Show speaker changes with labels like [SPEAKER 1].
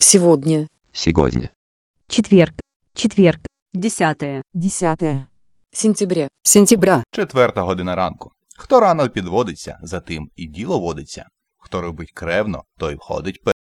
[SPEAKER 1] Сегодня.
[SPEAKER 2] Сегодня.
[SPEAKER 3] Четверг. Четверг.
[SPEAKER 4] 10.
[SPEAKER 1] Сентября.
[SPEAKER 5] Сентября.
[SPEAKER 6] 4 година ранку. Хто рано підводиться, за тим і діло водиться. Хто робить кревно, той входить